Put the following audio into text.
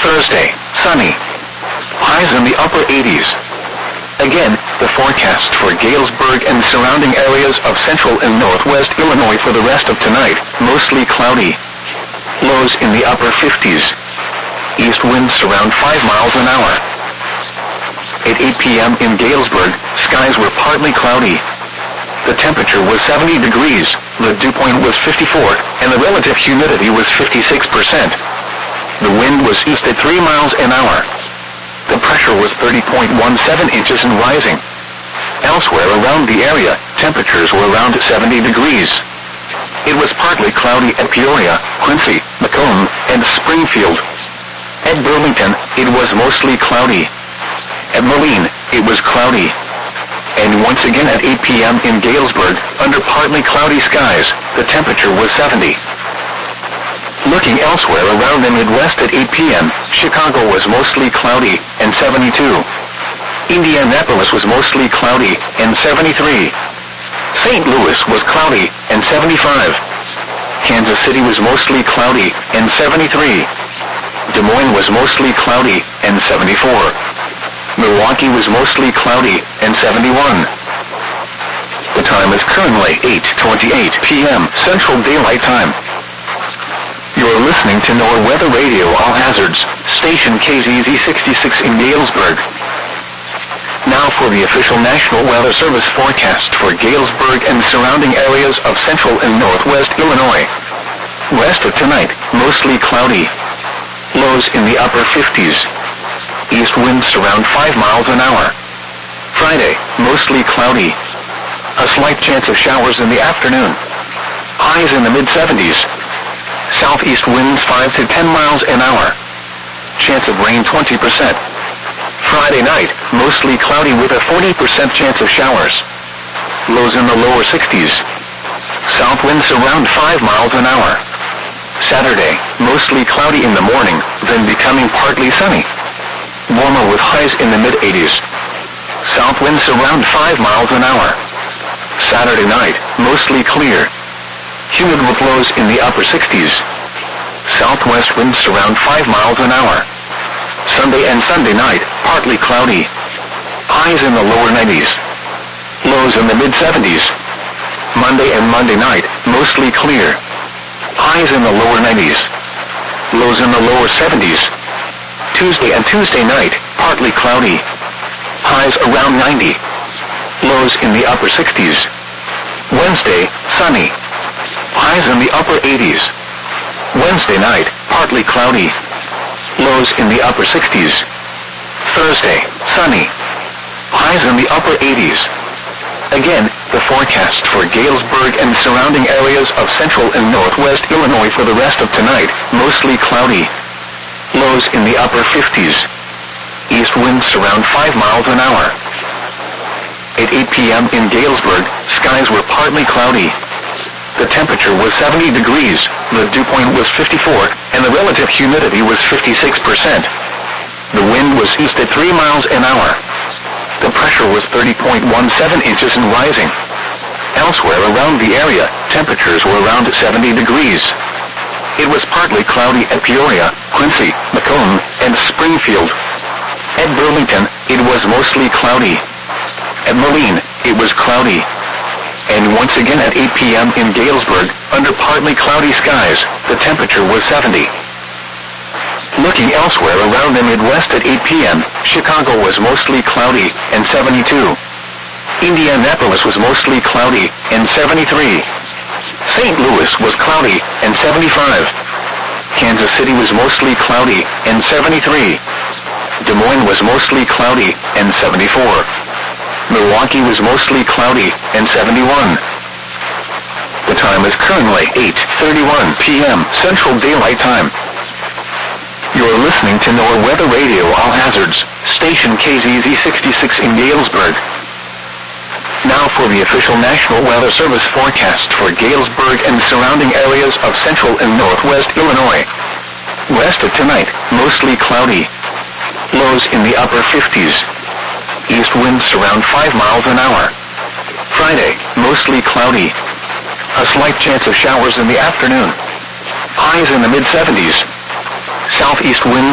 Thursday, sunny. Highs in the upper 80s. Again, the forecast for Galesburg and surrounding areas of central and northwest Illinois for the rest of tonight, mostly cloudy. Lows in the upper 50s. East winds around 5 miles an hour. At 8 p.m. in Galesburg, skies were partly cloudy. The temperature was 70 degrees, the dew point was 54, and the relative humidity was 56%. The wind was east at 3 miles an hour. The pressure was 30.17 inches and rising. Elsewhere around the area, temperatures were around 70 degrees. It was partly cloudy at Peoria, Quincy, Macomb, and Springfield. At Burlington, it was mostly cloudy. At Moline, it was cloudy. And once again at 8 p.m. in Galesburg, under partly cloudy skies, the temperature was 70. Looking elsewhere around the Midwest at 8 p.m., Chicago was mostly cloudy and 72. Indianapolis was mostly cloudy and 73. St. Louis was cloudy and 75. Kansas City was mostly cloudy and 73. Des Moines was mostly cloudy and 74. Milwaukee was mostly cloudy and 71. The time is currently 8:28 p.m. Central Daylight Time. You're listening to NOAA Weather Radio All Hazards, station KZZ 66 in Galesburg. Now for the official National Weather Service forecast for Galesburg and surrounding areas of central and northwest Illinois. Rest of tonight, mostly cloudy. Lows in the upper 50s. East winds around 5 miles an hour. Friday, mostly cloudy. A slight chance of showers in the afternoon. Highs in the mid-70s. Southeast winds 5 to 10 miles an hour. Chance of rain 20%. Friday night, mostly cloudy with a 40% chance of showers. Lows in the lower 60s. South winds around 5 miles an hour. Saturday, mostly cloudy in the morning, then becoming partly sunny. Warmer with highs in the mid-80s. South winds around 5 miles an hour. Saturday night, mostly clear. Humid with lows in the upper 60s. Southwest winds around 5 miles an hour. Sunday and Sunday night, partly cloudy. Highs in the lower 90s. Lows in the mid-70s. Monday and Monday night, mostly clear. Highs in the lower 90s. Lows in the lower 70s. Tuesday and Tuesday night, partly cloudy. Highs around 90. Lows in the upper 60s. Wednesday, sunny. Highs in the upper 80s. Wednesday night, partly cloudy. Lows in the upper 60s. Thursday, sunny. Highs in the upper 80s. Again, the forecast for Galesburg and surrounding areas of central and northwest Illinois for the rest of tonight, mostly cloudy. Lows in the upper 50s. East winds around 5 miles an hour. At 8 p.m. in Galesburg, skies were partly cloudy. The temperature was 70 degrees, the dew point was 54, and the relative humidity was 56%. The wind was east at 3 miles an hour. The pressure was 30.17 inches and rising. Elsewhere around the area, temperatures were around 70 degrees. It was partly cloudy at Peoria, Quincy, Macomb, and Springfield. At Burlington, it was mostly cloudy. At Moline, it was cloudy. And once again at 8 p.m. in Galesburg, under partly cloudy skies, the temperature was 70. Looking elsewhere around the Midwest at 8 p.m., Chicago was mostly cloudy and 72. Indianapolis was mostly cloudy and 73. St. Louis was cloudy and 75. Kansas City was mostly cloudy and 73. Des Moines was mostly cloudy and 74. Milwaukee was mostly cloudy and 71. The time is currently 8:31 p.m. Central Daylight Time. You're listening to NOAA Weather Radio All Hazards, station KZZ 66 in Galesburg. Now for the official National Weather Service forecast for Galesburg and surrounding areas of central and northwest Illinois. Rest of tonight, mostly cloudy. Lows in the upper 50s. East winds around 5 miles an hour. Friday, mostly cloudy. A slight chance of showers in the afternoon. Highs in the mid-70s. Southeast winds